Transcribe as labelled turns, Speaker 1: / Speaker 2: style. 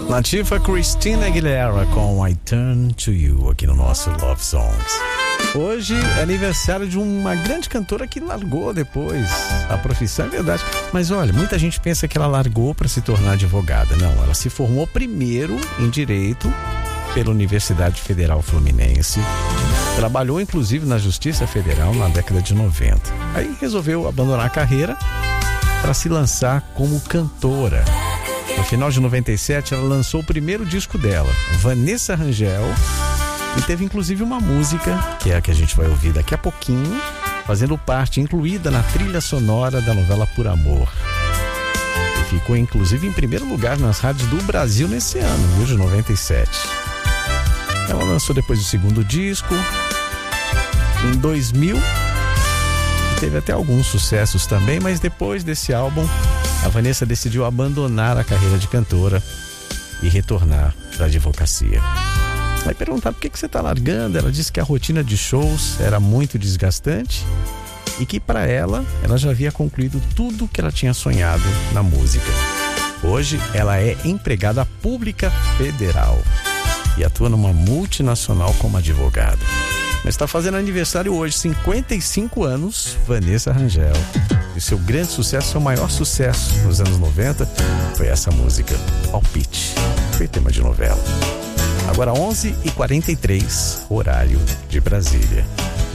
Speaker 1: Nativa Christina Aguilera com I Turn to You aqui no nosso Love Songs. Hoje é aniversário de uma grande cantora que largou depois a profissão, é verdade. Mas olha, muita gente pensa que ela largou para se tornar advogada. Não, ela se formou primeiro em Direito pela Universidade Federal Fluminense. Trabalhou inclusive na Justiça Federal na década de 90. Aí resolveu abandonar a carreira para se lançar como cantora. No final de 97, ela lançou o primeiro disco dela, Vanessa Rangel, e teve inclusive uma música, que é a que a gente vai ouvir daqui a pouquinho, fazendo parte, incluída na trilha sonora da novela Por Amor. E ficou inclusive em primeiro lugar nas rádios do Brasil nesse ano, viu, de 97. Ela lançou depois o segundo disco, em 2000, teve até alguns sucessos também, mas depois desse álbum, a Vanessa decidiu abandonar a carreira de cantora e retornar para a advocacia. Vai perguntar por que você está largando. Ela disse que a rotina de shows era muito desgastante e que para ela já havia concluído tudo que ela tinha sonhado na música. Hoje ela é empregada pública federal e atua numa multinacional como advogada. Mas está fazendo aniversário hoje, 55 anos, Vanessa Rangel. E seu grande sucesso, seu maior sucesso nos anos 90 foi essa música, Palpite. Foi tema de novela. Agora 11h43, horário de Brasília.